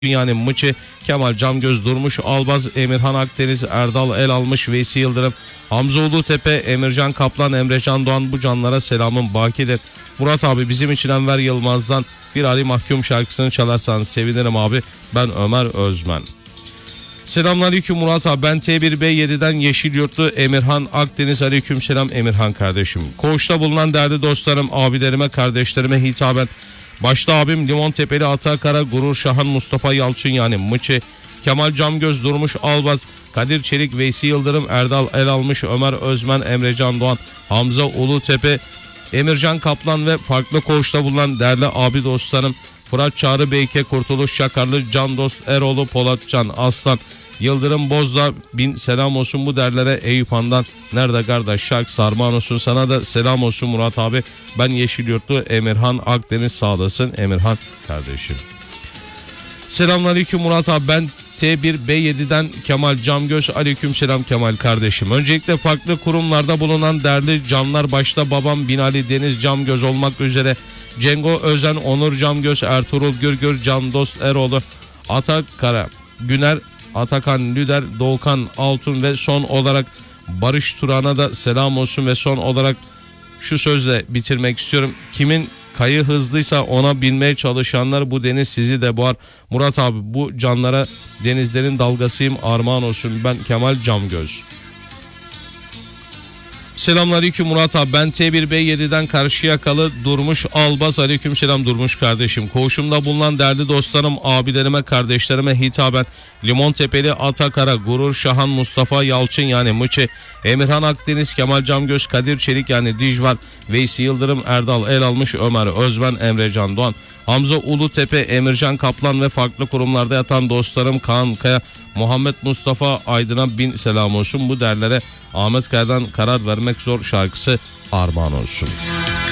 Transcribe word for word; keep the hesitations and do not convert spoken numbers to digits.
Yani Mıçı, Kemal Camgöz, Durmuş Albaz, Emirhan Akdeniz, Erdal El Almış, Veysi Yıldırım, Hamza Ulutepe, Emircan Kaplan, Emrecan Doğan, bu canlara selamın bakidir. Murat abi, bizim için Enver Yılmaz'dan bir Ali Mahkum şarkısını çalarsan sevinirim abi. Ben Ömer Özmen. Selamünaleyküm Murat abi, ben T bir B yedi'den Yeşilyurtlu Emirhan Akdeniz. Aleyküm selam Emirhan kardeşim. Koğuşta bulunan değerli dostlarım, abilerime, kardeşlerime hitaben başta abim Limon Tepeli Atakara, Gurur Şahan, Mustafa Yalçın yani Mıçı, Kemal Camgöz, Durmuş Albaz, Kadir Çelik, Veysi Yıldırım, Erdal El Almış, Ömer Özmen, Emrecan Doğan, Hamza Ulutepe, Emircan Kaplan ve farklı koğuşta bulunan değerli abi dostlarım Fırat Çağrı Beyke, Kurtuluş Çakarlı, Can Dost Eroğlu, Polat Can Aslan, Yıldırım Bozda, bin selam olsun bu derlere. Eyüp Han'dan nerede kardeş şark sarman olsun, sana da selam olsun Murat abi. Ben Yeşilyurtlu Emirhan Akdeniz, sağ olasın Emirhan kardeşim. Selamünaleyküm Murat abi, ben T bir B yedi'den Kemal Camgöz. Aleyküm selam Kemal kardeşim. Öncelikle farklı kurumlarda bulunan değerli canlar, başta babam Binali Deniz Camgöz olmak üzere Cengo Özen, Onur Camgöz, Ertuğrul Gürgür, Can Dost Eroğlu, Atakara, Güner, Atakan Lüder, Doğukan Altun ve son olarak Barış Turan'a da selam olsun. Ve son olarak şu sözle bitirmek istiyorum: kimin kayı hızlıysa ona binmeye çalışanlar, bu deniz sizi de boğar. Murat abi, bu canlara denizlerin dalgasıyım, armağan olsun. Ben Kemal Camgöz. Selamünaleyküm Murat abi, ben T bir B yedi'den Karşıyakalı Durmuş Albaz. Aleyküm selam Durmuş kardeşim. Koğuşumda bulunan değerli dostlarım, abilerime, kardeşlerime hitaben Limon Tepeli Atakara, Gurur Şahan, Mustafa Yalçın yani Mıçı, Emirhan Akdeniz, Kemal Camgöz, Kadir Çelik yani Dijvar, Veysi Yıldırım, Erdal El Almış, Ömer Özmen, Emrecan Doğan, Hamza Ulutepe, Emircan Kaplan ve farklı kurumlarda yatan dostlarım Kaan Kaya, Muhammed Mustafa Aydın'a bin selam olsun. Bu derlere Ahmet Kaya'dan Karar Vermek Zor şarkısı armağan olsun.